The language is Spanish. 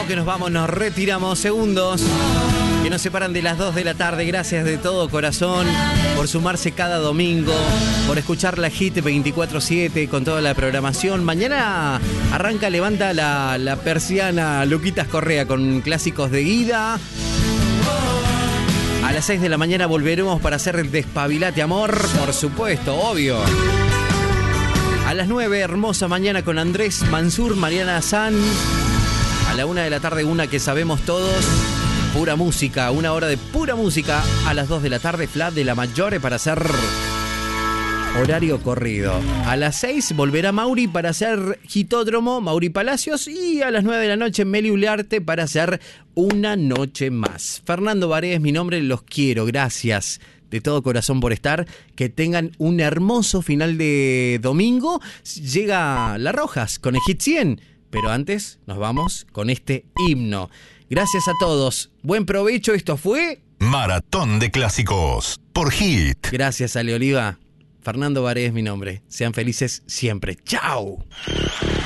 que nos vamos, nos retiramos. Segundos que nos separan de las 2 de la tarde. Gracias de todo corazón por sumarse cada domingo, por escuchar la Hit 24/7 con toda la programación. Mañana arranca, levanta la persiana Luquitas Correa con clásicos de Guida. A las 6 de la mañana volveremos para hacer el Despabilate Amor, por supuesto, obvio. A las 9, hermosa mañana con Andrés Mansur, Mariana San. A la 1 de la tarde, una que sabemos todos. Pura música, una hora de pura música. A las 2 de la tarde, Flat de la Maggiore para hacer horario corrido. A las 6 volverá Mauri para hacer Hitódromo, Mauri Palacios. Y a las 9 de la noche, Meli Ulearte para hacer Una Noche Más. Fernando Varé es mi nombre, los quiero, gracias de todo corazón por estar. Que tengan un hermoso final de domingo. Llega La Rojas con el Hit 100. Pero antes nos vamos con este himno. Gracias a todos. Buen provecho. Esto fue Maratón de Clásicos por Hit. Gracias, Ale Oliva. Fernando Varé es mi nombre. Sean felices siempre. ¡Chao!